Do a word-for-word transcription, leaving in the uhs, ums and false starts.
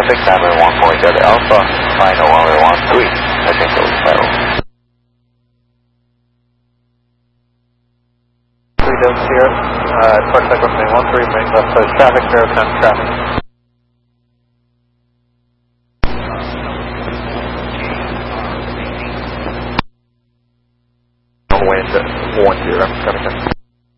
traffic, number one point Delta Alpha, final runway one three, I think it was settled. three Delta Sierra, uh, park cycle runway one three, make left side traffic, zero ten traffic. On the way into one zero, coming in.